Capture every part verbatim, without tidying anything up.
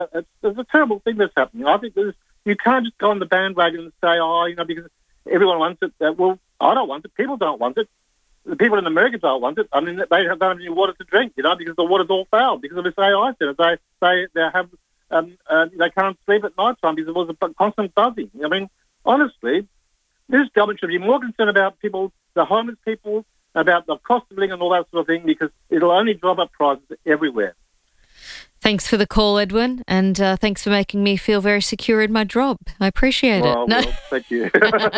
it's, it's a terrible thing that's happening. I think there's, you can't just go on the bandwagon and say, oh, you know, because everyone wants it. Uh, well, I don't want it. People don't want it. The people in America don't want it. I mean, they don't have any water to drink, you know, because the water's all foul because of this A I center. They they they have um, uh, they can't sleep at night time because it was a constant buzzing. I mean, honestly, this government should be more concerned about people, the homeless people, about the cost of living and all that sort of thing, because it'll only drive up prices everywhere. Thanks for the call, Edwin, and uh, thanks for making me feel very secure in my job. I appreciate well, it. No. Well, thank you.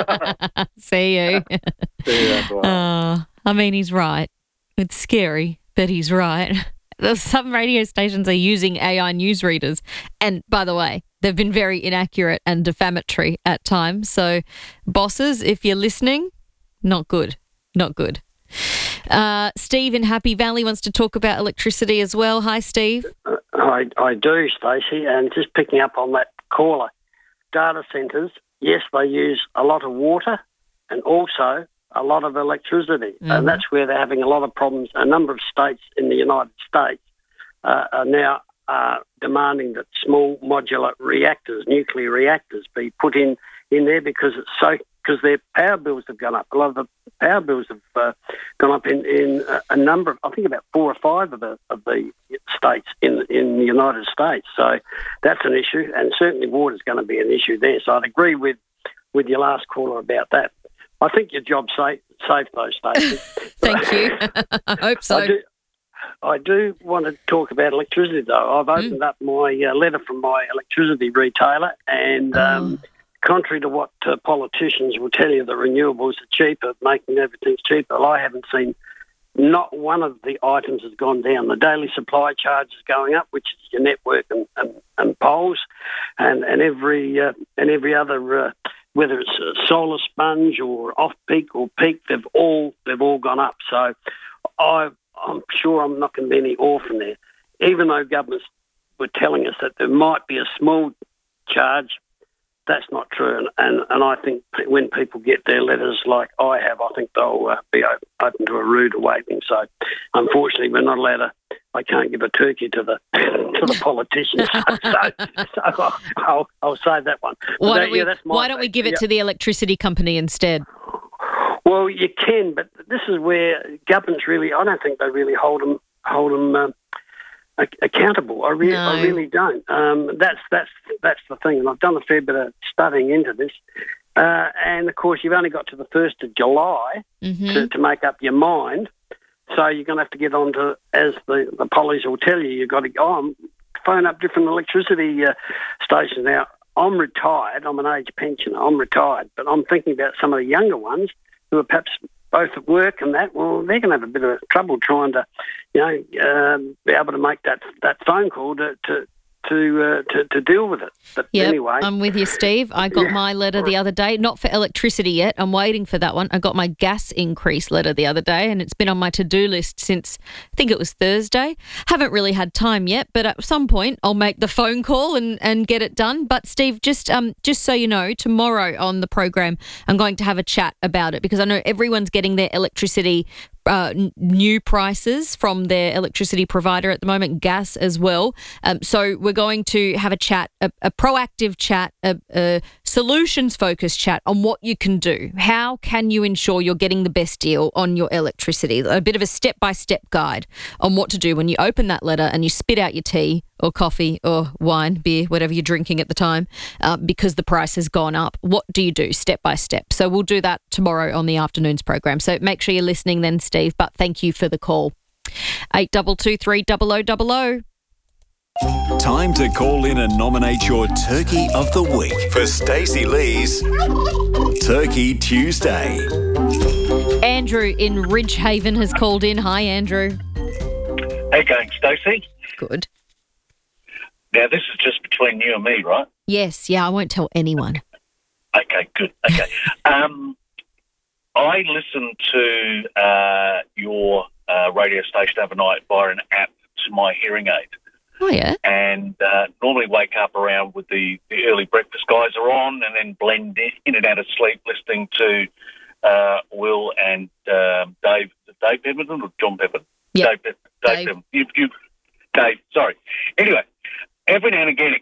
See you. See you, that's right. Uh, I mean, he's right. It's scary, but he's right. Some radio stations are using A I newsreaders, and by the way, they've been very inaccurate and defamatory at times. So, bosses, if you're listening, not good. Not good. Uh, Steve in Happy Valley wants to talk about electricity as well. Hi, Steve. Uh, I, I do, Stacey, and just picking up on that caller. Data centres, yes, they use a lot of water and also a lot of electricity, mm. and that's where they're having a lot of problems. A number of states in the United States uh, are now uh, demanding that small modular reactors, nuclear reactors, be put in, in there because it's so because their power bills have gone up. A lot of the power bills have uh, gone up in, in a, a number of, I think about four or five of the of the states in in the United States. So that's an issue, and certainly water is going to be an issue there. So I'd agree with, with your last caller about that. I think your job's safe, safe though, Stacey. Thank you. I hope so. I do, I do want to talk about electricity, though. I've opened mm. up my uh, letter from my electricity retailer, and um, oh. contrary to what uh, politicians will tell you, that renewables are cheaper, making everything cheaper, well, I haven't seen not one of the items has gone down. The daily supply charge is going up, which is your network and, and, and poles, and, and every uh, and every other. Uh, whether it's a solar sponge or off-peak or peak, they've all they've all gone up. So I, I'm sure I'm not going to be any orphan there. Even though governments were telling us that there might be a small charge, that's not true. And, and, and I think when people get their letters like I have, I think they'll uh, be open to a rude awakening. So unfortunately, we're not allowed to. I can't give a turkey to the to the politicians, so, so I'll, I'll, I'll save that one. Why that, don't we, yeah, why don't we give it yeah. to the electricity company instead? Well, you can, but this is where governments really, I don't think they really hold them hold them um, accountable. I really, no. I really don't. Um, that's that's that's the thing, and I've done a fair bit of studying into this. Uh, and of course, you've only got to the first of July mm-hmm. to, to make up your mind. So you're going to have to get on to, as the, the pollies will tell you, you've got to go on, phone up different electricity uh, stations. Now, I'm retired. I'm an age pensioner. I'm retired. But I'm thinking about some of the younger ones who are perhaps both at work and that. Well, they're going to have a bit of trouble trying to, you know, um, be able to make that, that phone call to... to To, uh, to to deal with it. But yep, anyway. I'm with you, Steve. I got yeah. my letter the other day, not for electricity yet. I'm waiting for that one. I got my gas increase letter the other day, and it's been on my to-do list since, I think it was Thursday. Haven't really had time yet, but at some point I'll make the phone call and, and get it done. But Steve, just um just so you know, tomorrow on the program, I'm going to have a chat about it because I know everyone's getting their electricity Uh, n- new prices from their electricity provider at the moment, gas as well. Um, so we're going to have a chat, a, a proactive chat, a, a solutions-focused chat on what you can do. How can you ensure you're getting the best deal on your electricity? A bit of a step-by-step guide on what to do when you open that letter and you spit out your tea or coffee or wine, beer, whatever you're drinking at the time, uh, because the price has gone up. What do you do step by step? So we'll do that tomorrow on the afternoon's program. So make sure you're listening then, Steve, but thank you for the call. eight two two three double oh double oh. Time to call in and nominate your Turkey of the Week for Stacey Lee's Turkey Tuesday. Andrew in Ridgehaven has called in. Hi, Andrew. How you going, Stacey? Good. Now, this is just between you and me, right? Yes, yeah, I won't tell anyone. Okay, good. Okay. um, I listened to uh, your uh, radio station overnight via an app to my hearing aid. Oh, yeah? And uh, normally wake up around with the, the early breakfast guys are on and then blend in and out of sleep listening to uh, Will and um, Dave. Dave Pemberton or John Pemberton? Yep. Dave, Dave, Dave. Dave. Pemberton. You, you, Dave, sorry. Anyway, every now and again it